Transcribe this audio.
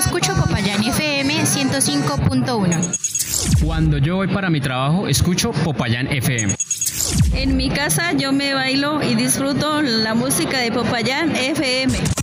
escucho Popayán FM 105.1. Cuando yo voy para mi trabajo, escucho Popayán FM. En mi casa yo me bailo y disfruto la música de Popayán FM.